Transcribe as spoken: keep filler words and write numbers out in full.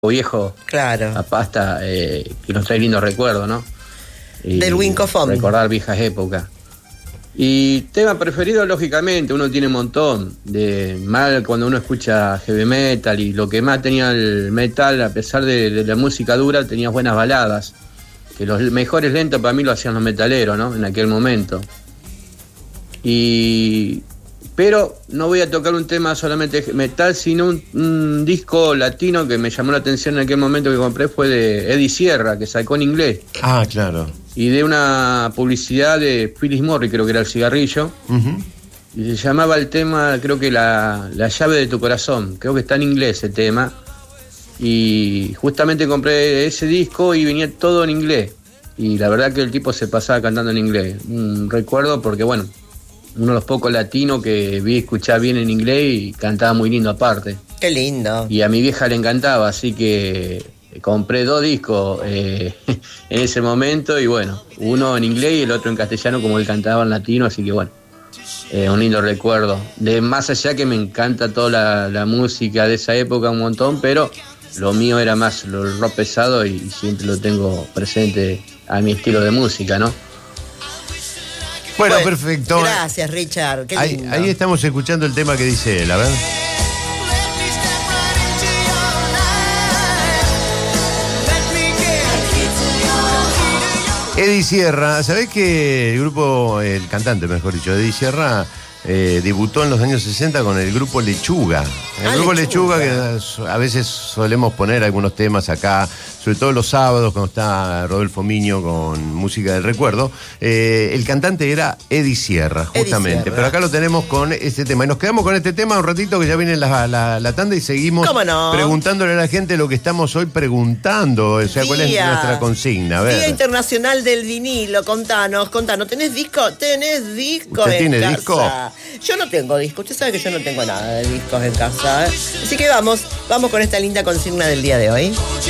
viejo Claro. a pasta, eh, que nos trae lindos recuerdos, ¿no? Y Del Winkofon. recordar viejas épocas. Y tema preferido, lógicamente, uno tiene un montón. De mal cuando uno escucha heavy metal, y lo que más tenía el metal, a pesar de, de la música dura, tenía buenas baladas. Que los mejores lentos para mí lo hacían los metaleros, ¿no? En aquel momento. Y... Pero no voy a tocar un tema solamente metal, sino un, un disco latino que me llamó la atención en aquel momento que compré, fue de Eddie Sierra, que sacó en inglés. Ah, claro. Y de una publicidad de Phyllis Morris, creo que era el cigarrillo. Uh-huh. Y se llamaba el tema, creo que la, la llave de tu corazón. Creo que está en inglés el tema. Y justamente compré ese disco y venía todo en inglés. Y la verdad que el tipo se pasaba cantando en inglés. Un recuerdo porque, bueno, uno de los pocos latinos que vi escuchar bien en inglés y cantaba muy lindo aparte. Qué lindo. Y a mi vieja le encantaba, así que compré dos discos eh, en ese momento, y bueno, uno en inglés y el otro en castellano, como él cantaba en latino, así que bueno, eh, un lindo recuerdo. De más allá que me encanta toda la, la música de esa época un montón, pero lo mío era más el rock pesado y siempre lo tengo presente a mi estilo de música, ¿no? Bueno, Bueno, perfecto. Gracias, Richard. Qué Ahí, lindo. ahí estamos escuchando el tema que dice él, a ver. Eddie Sierra, ¿sabés que el grupo, el cantante mejor dicho, Eddie Sierra, eh, debutó en los años sesenta con el grupo Lechuga? El Ah, grupo Lechuga. Lechuga, que a veces solemos poner algunos temas acá, sobre todo los sábados cuando está Rodolfo Miño con música del recuerdo. Eh, el cantante era Eddie Sierra, justamente. Eddie Sierra. Pero acá lo tenemos con este tema. Y nos quedamos con este tema un ratito, que ya viene la, la, la tanda, y seguimos ¿Cómo no? preguntándole a la gente lo que estamos hoy preguntando. O sea, ¿cuál es Día. nuestra consigna? A ver. Día Internacional del Vinilo. Contanos, contanos. ¿Tenés disco? ¿Tenés disco ¿Usted en tiene casa? disco? Yo no tengo disco. Usted sabe que yo no tengo nada de discos en casa, ¿eh? Así que vamos, vamos con esta linda consigna del día de hoy.